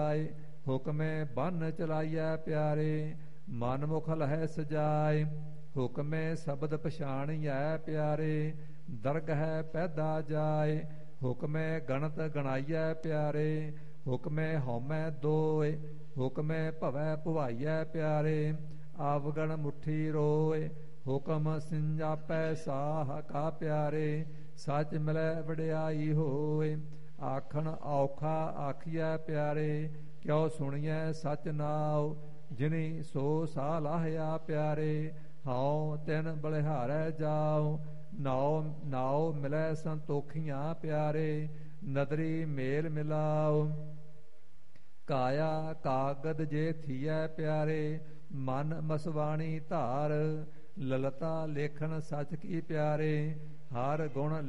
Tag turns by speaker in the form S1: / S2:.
S1: ਹੁਕਮੇ ਬੰਨ ਚਲਾਈਐ ਪਿਆਰੇ, ਮਨ ਮੁਖ ਲਹੈ ਸਜਾਏ। ਹੁਕਮੇ ਸ਼ਬਦ ਪਛਾਣੀਐ ਪਿਆਰੇ, ਦਰਗਹਿ ਪੈਦਾ ਜਾਏ। ਹੁਕਮੇ ਗਣਤ ਗਣਾਈਐ ਪਿਆਰੇ, ਹੁਕਮੇ ਹਉਮੈ ਦੋਏ। ਹੁਕਮੇ ਭਵੈ ਭੁਵਾਈਐ ਪਿਆਰੇ, ਆਵਗਣ ਮੁੱਠੀ ਰੋਏ। ਹੁਕਮ ਸਿੰਜਾਪੈ ਸਾਹ ਕਾ ਪਿਆਰੇ, ਸੱਚ ਮਿਲੈ ਵਡਿਆਈ ਹੋਏ। ਆਖਣ ਔਖਾ ਆਖੀਐ ਪਿਆਰੇ, ਕਿਉ ਸੁਣੀਐ ਸਚ ਨਾਉ। ਜਿਨੀ ਸੋ ਸਾ ਲਾਹਿਆ ਪਿਆਰੇ, ਹਉ ਤਿਨ ਬਲਿਹਾਰੈ ਜਾਉ। ਨਾਉ ਮਿਲੈ ਸੰਤੋਖੀਆਂ ਪਿਆਰੇ, ਨਦਰੀ ਮੇਲ ਮਿਲਾਉ। ਕਾਇਆ ਕਾਗਦ ਜੇ ਥੀਐ ਪਿਆਰੇ, ਮਨ ਮਸਵਾਣੀ ਧਾਰ। ਲਲਤਾ ਲੇਖਣ ਸਚ ਕੀ ਪਿਆਰੇ, ਹਰ ਗੁਣ